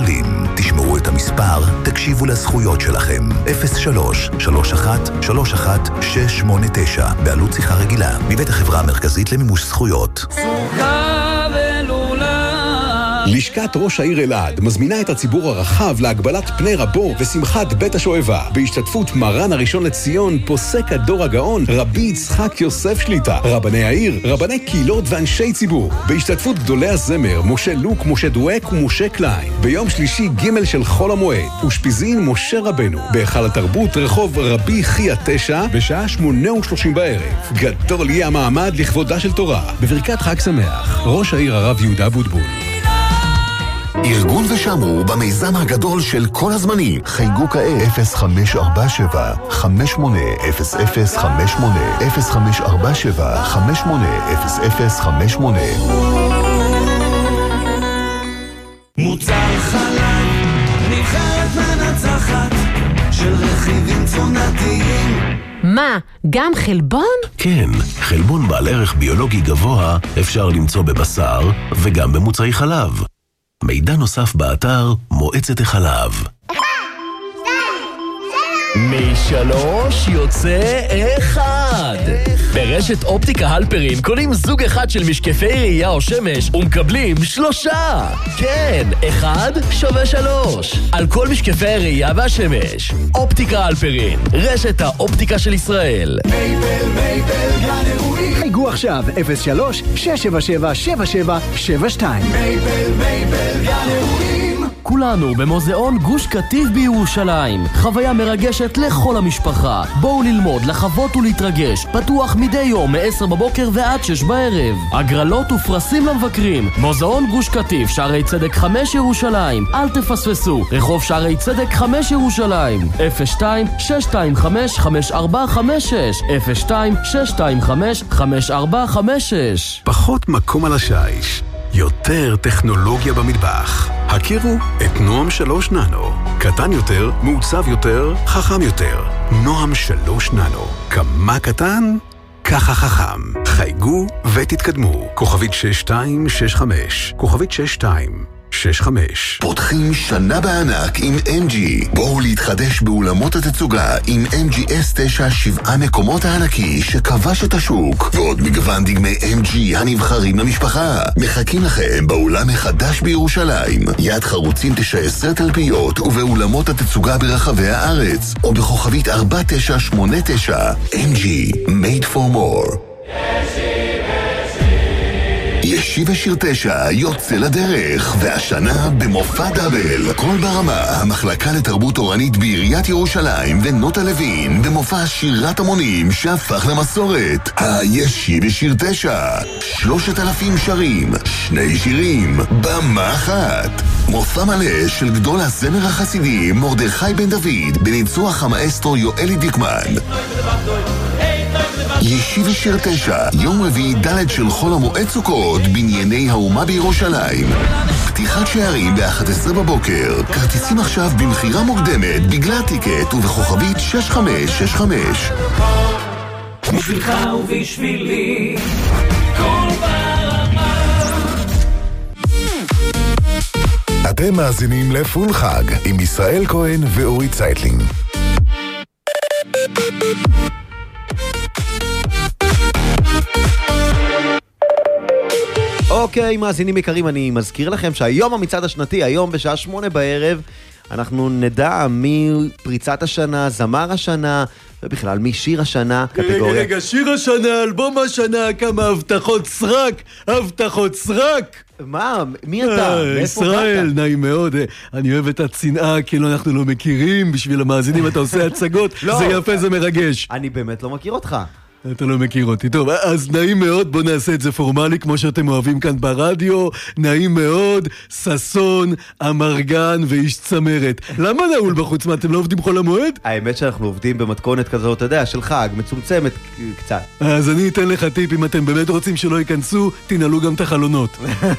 פועלים. תשמרו את המספר, תקשיבו לזכויות שלכם. 03-31-31-689, בעלות שיחה רגילה, מבית החברה המרכזית למימוש זכויות. לשכת ראש העיר אלעד מזמינה את הציבור הרחב להגבלת פני רבו ושמחת בית השואבה, בהשתתפות מרן הראשון לציון, פוסק הדור הגאון, רבי יצחק יוסף שליטה, רבני העיר, רבני קהילות ואנשי ציבור, בהשתתפות גדולי הזמר, משה לוק, משה דואק ומשה קליין, ביום שלישי ג' של חול המועד, ושפיזין משה רבנו, בהיכל התרבות רחוב רבי חיה 9, בשעה 8:30 בערב. גדול יהיה המעמד לכבודה של תורה, בברכת חג שמח, ראש העיר הרב יהודה בוטבול. ארגון ושמרו במיזם הגדול של כל הזמנים. חייגו כעת 0547 580058 0547 580058. מוצר חלב, נבחרת מנצחת של רכיבים תזונתיים. מה, גם חלבון? כן, חלבון בעל ערך ביולוגי גבוה אפשר למצוא בבשר וגם במוצרי חלב. מידע נוסף באתר מועצת החלב. 1, 2, 3 יוצא 1. ברשת אופטיקה הלפרין קונים זוג אחד של משקפי ראייה או שמש ומקבלים 3. כן, 1 שווה 3 על כל משקפי הראייה והשמש. אופטיקה הלפרין, רשת האופטיקה של ישראל. מייבל גן אירועים. חייגו עכשיו 03-677-7772. מייבל גן אירועים. כולנו במוזיאון גוש קטיף בירושלים. חוויה מרגשת לכל המשפחה. בואו ללמוד, לחוות ולהתרגש. פתוח מדי יום מ-10 בבוקר ועד 6 בערב. הגרלות ופרסים למבקרים. מוזיאון גוש קטיף, שערי צדק 5 ירושלים. אל תפספסו. רחוב שערי צדק 5 ירושלים. 02-625-5456 02-625-5456. פחות מקום על השיש, יותר טכנולוגיה במטבח. הכירו את נועם 3 ננו. קטן יותר, מעוצב יותר, חכם יותר. נועם 3 ננו. כמה קטן? ככה חכם. חייגו ותתקדמו. כוכבית 6265. כוכבית 6265. פותחים שנה בענק עם MG. בואו להתחדש באולמות התצוגה עם MG S9 7 מקומות הענקי שכבש את השוק, ועוד מגוון דגמי MG הנבחרים למשפחה. מחכים לכם באולם החדש בירושלים, יד חרוצים 19 תלפיות, ובאולמות התצוגה ברחבי הארץ, או בכוכבית 4989. MG, made for more. ישיבה שיר 9 יוצא לדרך, והשנה במופע דאבל. כל ברמה, המחלקה לתרבות תורנית בעיריית ירושלים ונוטה לוין במופע שירת המונים שהפך למסורת. הישיבה שיר 9, 3,000 שרים, 2 שירים, במה אחת. מופע מלא של גדול הזמר החסידי מרדכי בן דוד בניצוח המאסטרו יואלי דיקמן. ישיבה שיר 9, יום רביעי ד' של חול המועד סוכות בנייני האומה בירושלים. פתיחת שערים ב-11 בבוקר. כרטיסים עכשיו במחירה מוקדמת בגלל טיקט ובכוכבית 6565. בשבילך ובשבילי כל ברמה. אתם מאזינים לפול חג עם ישראל כהן ואורי צייטלין. אוקיי, מאזינים יקרים, אני מזכיר לכם שהיום המצעד השנתי, היום בשעה 8 בערב, אנחנו נדע מי פריצת השנה, זמר השנה, ובכלל מי שיר השנה, קטגוריה. רגע, שיר השנה, אלבום השנה, כמה הבטחות סרק, הבטחות סרק. מה? מי אתה? ישראל, נעים מאוד. אני אוהב את הצנעה, כאילו אנחנו לא מכירים, בשביל המאזינים אתה עושה הצגות, זה יפה, זה מרגש. אני באמת לא מכיר אותך. אתה לא מכיר אותי. טוב, אז נעים מאוד, בוא נעשה את זה פורמלי כמו שאתם אוהבים כאן ברדיו. נעים מאוד, ססון, אמרגן ואיש צמרת. למה נעול בחוץ? מה, אתם לא עובדים חול המועד? האמת שאנחנו עובדים במתכונת כזאת, אתה יודע, של חג, מצומצמת קצת. אז אני אתן לך טיפ, אם אתם באמת רוצים שלא ייכנסו, תנעלו גם את החלונות.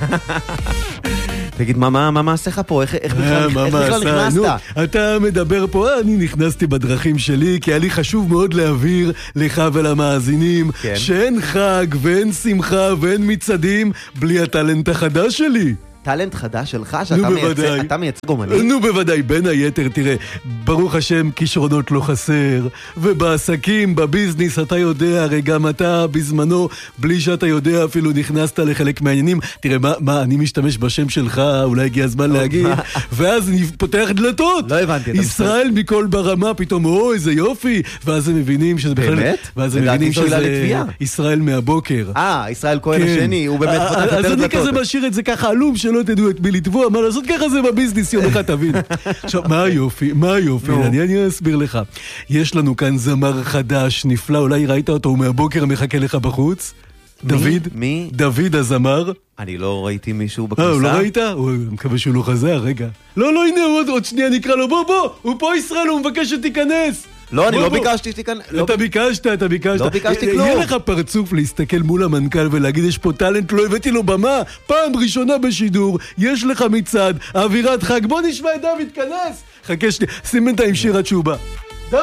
תגיד, מה מעשיך פה? איך בכלל נכנסת? אתה מדבר פה, אני נכנסתי בדרכים שלי, כי היה לי חשוב מאוד להבהיר לך ולמאזינים, שאין חג ואין שמחה ואין מצעדים בלי הטלנט החדש שלי. טלנט חדש שלך, בוודאי. שאתה מייצג אומנים? נו בוודאי, בין היתר, תראה, ברוך השם כישרונות לא חסר, ובעסקים, בביזנס, אתה יודע, הרי גם אתה בזמנו, בלי שאתה יודע, אפילו נכנסת לחלק מהעניינים, תראה, מה, אני משתמש בשם שלך, אולי הגיע הזמן להגיד, ואז אני פותח דלתות. לא הבנתי. ישראל מכל ברמה, פתאום, איזה יופי, ואז הם מבינים שזה בכלל... באמת? ואז הם מבינים שזה ישראל מהבוקר. ישראל כהן השני, הוא באמת פותח יותר דלתות. אז אני כזה משאיר את זה ככה עלום, שלא תדעו את מי לתבוע, מה לעשות ככה זה בביזנס, יום אחד תבין. עכשיו, מה היופי? אני אסביר לך. יש לנו כאן זמר חדש, נפלא, אולי ראית אותו, הוא מהבוקר מחכה לך בחוץ. דוד? מי? דוד הזמר. אני לא ראיתי מישהו בכניסה. הוא לא ראית? הוא מקווה שהוא לא חזר, רגע. לא, הנה, עוד שנייה נקרא לו, בוא, הוא פה ישראל, הוא מבקש שתיכנס. לא, אני לא ביקשתי שתיכנס. אתה ביקשת. לא ביקשתי כלום. יהיה לך פרצוף להסתכל מול המנכ"ל ולהגיד, יש פה טלנט, לא הבאתי לו במה, פעם ראשונה בשידור, יש לך מצעד, אווירת חג, בוא נשמע את דוד, כנס. חכה שנייה, שים בינתיים שיר עד שהוא בא. דוד!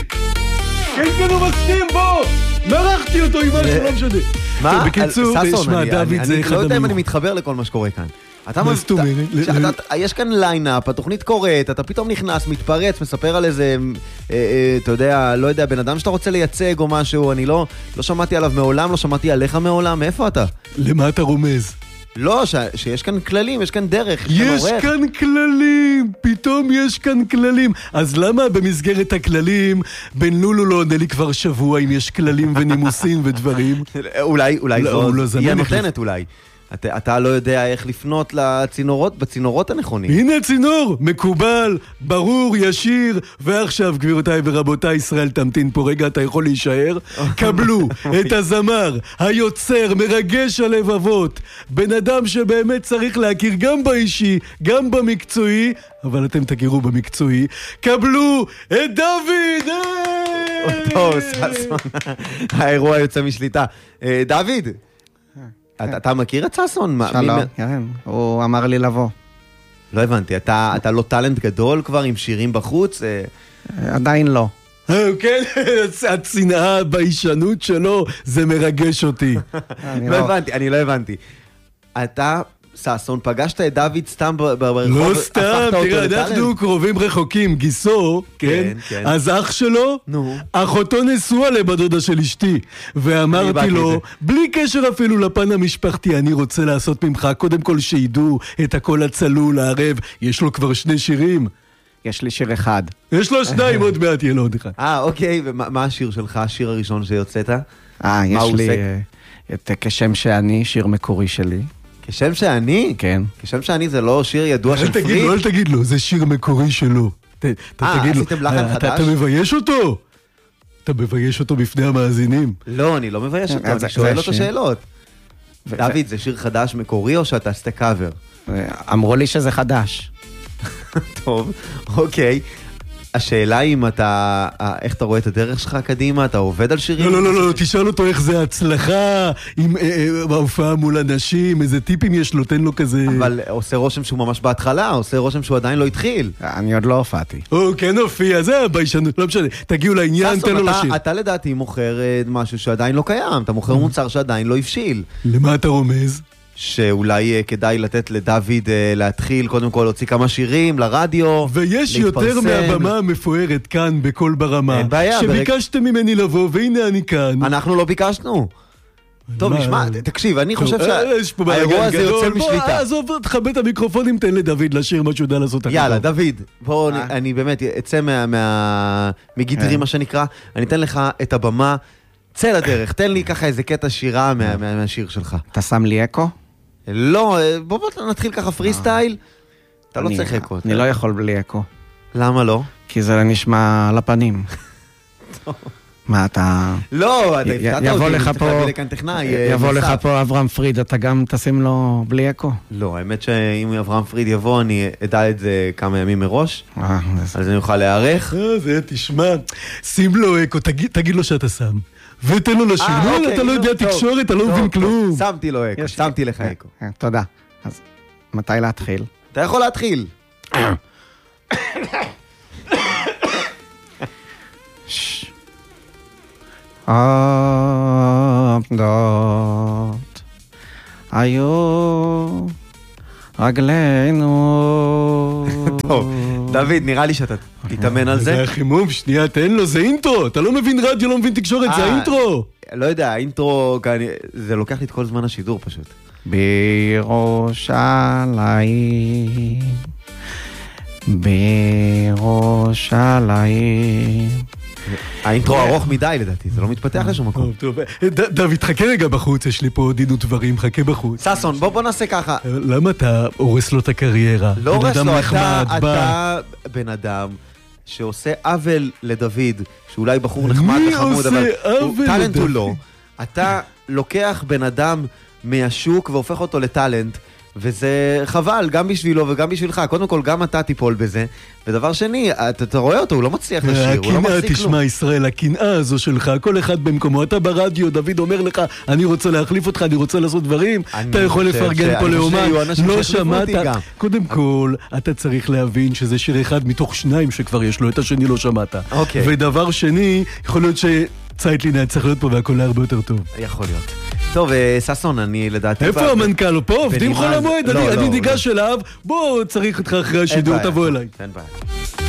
כן, הוא מסכים, בוא! מרחתי אותו עם משהו, לא משנה. מה? בקיצור, תשמע, דוד זה אחד אני לא יודע אם אני מתחבר לכל מה שקורה כאן. מה זאת אומרת? יש כאן ליינאפ, התוכנית קורית, אתה פתאום נכנס, מתפרץ, מספר על איזה, אתה יודע, לא יודע, בן אדם שאתה רוצה לייצג או משהו, אני לא שמעתי עליו מעולם, לא שמעתי עליך מעולם, מאיפה אתה? למה אתה רומז? לא, שיש כאן כללים, יש כאן דרך. יש כאן כללים, פתאום יש כאן כללים. אז למה במסגרת הכללים, בן לולו לא עונה לי כבר שבוע אם יש כללים ונימוסים ודברים? אולי זו היא הנותנת אולי. אתה לא יודע איך לפנות בצינורות הנכונים. הנה צינור, מקובל, ברור, ישיר, ועכשיו גבירותיי ורבותיי, ישראל תמתין פה רגע, אתה יכול להישאר. קבלו את הזמר, היוצר, מרגש הלבבות, בן אדם שבאמת צריך להכיר גם באישי, גם במקצועי, אבל אתם תכירו במקצועי. קבלו את דוד! טוב, ססון, האירוע יוצא משליטה. דוד! אתה מכיר את ססון? שלום, כן, הוא אמר לי לבוא. לא הבנתי, אתה לא טלנט גדול כבר עם שירים בחוץ? עדיין לא. כן, הצנעה בישנות שלו, זה מרגש אותי. אני לא הבנתי. אתה, ססון, פגשת את דוד סתם ברחוב? לא סתם, תראה, אנחנו קרובים רחוקים, גיסו, כן? אז אח שלו, אחותו נשואה לבת דודה של אשתי, ואמרתי לו, בלי קשר אפילו לפן המשפחתי, אני רוצה לעשות ממך, קודם כל שידעו את הקול הצלול, הערב, יש לו כבר 2 שירים. יש לי שיר אחד. יש לו 2, עוד מעט יהיה לו עוד אחד. אוקיי, ומה השיר שלך, השיר הראשון שיוצאת? יש לי את כשם שאני, שיר מקורי שלי. כשם שאני? כן. כשם שאני זה לא שיר ידוע של פריד? אל תגיד לו, זה שיר מקורי שלו. עשיתם לחן חדש? אתה מבייש אותו? אתה מבייש אותו בפני המאזינים? לא, אני לא מבייש אותו, אני שואל אותו שאלות. דוד, זה שיר חדש מקורי או שאתה עשתה קאבר? אמרו לי שזה חדש. טוב, אוקיי. השאלה אם אתה, איך אתה רואה את הדרך שלך קדימה, אתה עובד על שירים? לא, תשאל אותו איך זה הצלחה, עם ההופעה מול אנשים, איזה טיפים יש לו, תן לו כזה... אבל עושה רושם שהוא ממש בהתחלה, עושה רושם שהוא עדיין לא התחיל. אני עוד לא הופעתי. כן הופיע, זה הביישנות, לא משנה, תגיעו לעניין, תן לו לשיר. אתה לדעתי מוכר משהו שעדיין לא קיים, אתה מוכר מוצר שעדיין לא הבשיל. למה אתה רומז? שאולי כדאי לתת לדוד להתחיל, קודם כל להוציא כמה שירים לרדיו, ויש יותר מהבמה המפוארת כאן בכל ברמה, שביקשתם ממני לבוא, והנה אני כאן. אנחנו לא ביקשנו. טוב, נשמע, תקשיב, אני חושב שהאירוע הזה יוצא משליטה. עזוב, תכבד את המיקרופונים, תן לדוד לשיר מה שהוא יודע לעשות. יאללה, דוד, בוא, אני באמת אצא מגדרי מה שנקרא, אני אתן לך את הבמה, צא לדרך, תן לי ככה איזה קטע שירה מהשיר שלך. אתה שם לי אקו? לא, בוא נתחיל ככה פרי סטייל. אתה לא צריך אקו. אני לא יכול בלי אקו. למה לא? כי זה נשמע על הפנים. מה אתה... לא, אתה הפתעת אותי, אתה תביא לכאן טכנאי. יבוא לך פה אברהם פריד, אתה גם תשים לו בלי אקו? לא, האמת שאם אברהם פריד יבוא, אני אדע את זה כמה ימים מראש, אז אני אוכל להיערך. זה, תשמע, שים לו אקו, תגיד לו שאתה שם. ותן לו לשיר, אתה לא יודע תקשורת, אתה לא מבין כלום. שמתי לו אקו, שמתי לך אקו. תודה. אז מתי להתחיל? אתה יכול להתחיל. עומדות היו רגלינו. טוב, דוד, נראה לי שאתה תתאמן על זה. זה החימום, שנייה, תן לו, זה אינטרו. אתה לא מבין רדיו, לא מבין תקשורת, זה האינטרו. לא יודע, האינטרו, זה לוקח לי את כל זמן השידור פשוט. בירושלים, בירושלים. האינטרו ארוך מדי לדעתי, זה לא מתפתח לשום מקום. טוב, דוד, חכה רגע בחוץ, יש לי פה דין ודברים, חכה בחוץ. ססון, בוא נעשה ככה. למה אתה הורס לו את הקריירה? לא הורס לו, אתה בן אדם שעושה עוול לדוד, שאולי בחור נחמד וחמוד, אבל טלנט הוא לא. אתה לוקח בן אדם מהשוק והופך אותו לטלנט, וזה חבל, גם בשבילו וגם בשבילך. קודם כל, גם אתה תיפול בזה. ודבר שני, אתה רואה אותו, הוא לא מצליח לשיר, הוא לא מחזיק כלום. תשמע, ישראל, הקנאה הזו שלך, כל אחד במקומו, אתה ברדיו, דוד אומר לך, אני רוצה להחליף אותך, אני רוצה לעשות דברים, אתה יכול לפרגן פה לאומן, לא שמעת. קודם כל, אתה צריך להבין שזה שיר אחד מתוך שניים שכבר יש לו, את השני לא שמעת. ודבר שני, יכול להיות שצייטלין צריך להיות פה והכל הרבה יותר טוב. יכול להיות. טוב, ססון, אני לדעתי... איפה המנכ"ל? הוא פה? עובדים חול המועד? אני ניגש אליו, בוא, צריך אותך אחרי השידור, תבוא אליי. אין בעיה.